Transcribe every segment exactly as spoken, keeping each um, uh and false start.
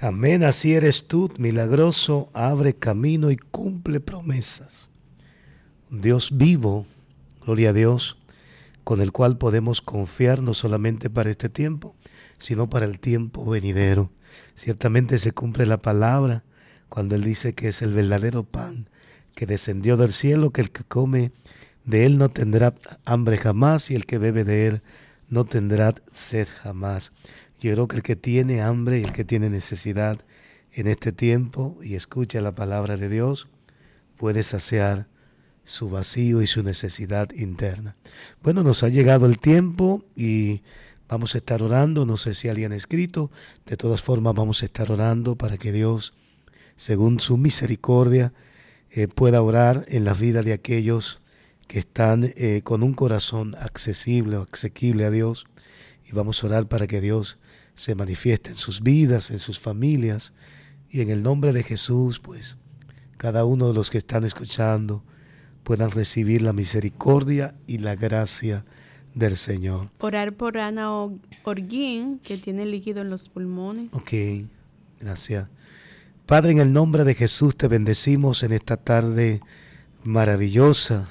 Amén, así eres tú, milagroso, abre camino y cumple promesas. Un Dios vivo, gloria a Dios, con el cual podemos confiar no solamente para este tiempo, sino para el tiempo venidero. Ciertamente se cumple la palabra cuando Él dice que es el verdadero pan que descendió del cielo, que el que come de Él no tendrá hambre jamás y el que bebe de Él no tendrá sed jamás. Yo creo que el que tiene hambre y el que tiene necesidad en este tiempo y escucha la palabra de Dios puede saciar su vacío y su necesidad interna. Bueno, nos ha llegado el tiempo y vamos a estar orando. No sé si alguien ha escrito. De todas formas, vamos a estar orando para que Dios, según su misericordia, eh, pueda orar en la vida de aquellos que están eh, con un corazón accesible o asequible a Dios. Y vamos a orar para que Dios se manifieste en sus vidas, en sus familias. Y en el nombre de Jesús, pues, cada uno de los que están escuchando puedan recibir la misericordia y la gracia del Señor. Orar por Ana Orguín, que tiene líquido en los pulmones. Ok, gracias. Padre, en el nombre de Jesús te bendecimos en esta tarde maravillosa.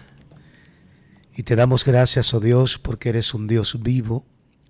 Y te damos gracias, oh Dios, porque eres un Dios vivo.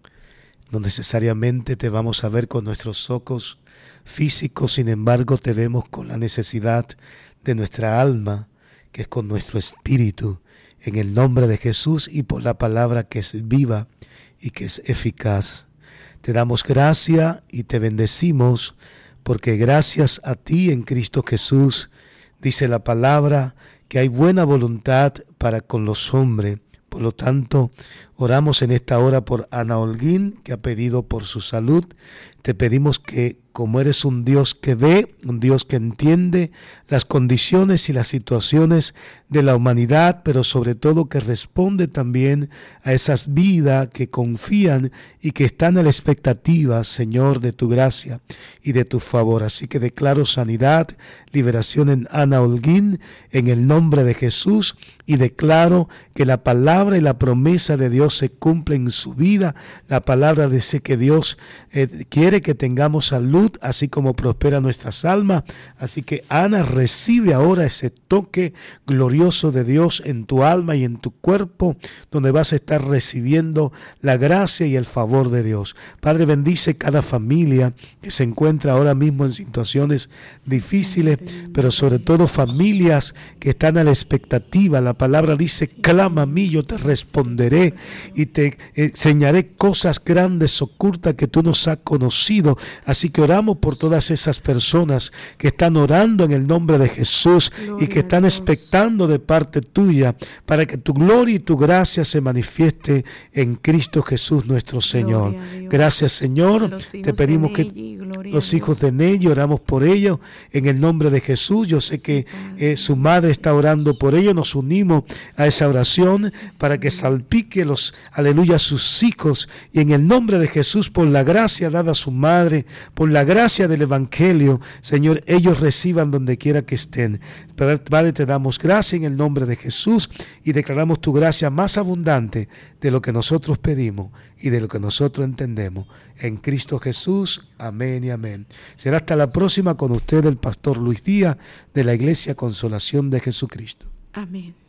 No necesariamente te vamos a ver con nuestros ojos físicos, sin embargo te vemos con la necesidad de nuestra alma, que es con nuestro espíritu, en el nombre de Jesús y por la palabra que es viva y que es eficaz. Te damos gracia y te bendecimos, porque gracias a ti en Cristo Jesús, dice la palabra, que hay buena voluntad para con los hombres. Por lo tanto, oramos en esta hora por Ana Holguín, que ha pedido por su salud. Te pedimos que, como eres un Dios que ve, un Dios que entiende las condiciones y las situaciones de la humanidad, pero sobre todo que responde también a esas vidas que confían y que están a la expectativa, Señor, de tu gracia y de tu favor. Así que declaro sanidad, liberación en Ana Holguín, en el nombre de Jesús, y declaro que la palabra y la promesa de Dios se cumple en su vida. La palabra dice que Dios eh, quiere que tengamos salud, así como prospera nuestras almas. Así que Ana, recibe ahora ese toque glorioso de Dios en tu alma y en tu cuerpo, donde vas a estar recibiendo la gracia y el favor de Dios. Padre, bendice cada familia que se encuentra ahora mismo en situaciones difíciles, pero sobre todo familias que están a la expectativa. La palabra dice, clama a mí, yo te responderé y te enseñaré cosas grandes ocultas que tú nos has conocido. Así que oramos por todas esas personas que están orando en el nombre de Jesús y que están expectando de parte tuya para que tu gloria y tu gracia se manifieste en Cristo Jesús nuestro Señor. Gracias, Señor. Te pedimos que los hijos de Nelly, oramos por ellos en el nombre de Jesús. Yo sé que eh, su madre está orando por ellos. Nos unimos a esa oración para que salpique los, aleluya, a sus hijos, y en el nombre de Jesús, por la gracia dada a su madre, por la gracia del Evangelio, Señor, ellos reciban donde quiera que estén. Padre, te damos gracia en el nombre de Jesús y declaramos tu gracia más abundante de lo que nosotros pedimos y de lo que nosotros entendemos. En Cristo Jesús, amén y amén. Será hasta la próxima con usted, el pastor Luis Díaz, de la Iglesia Consolación de Jesucristo. Amén.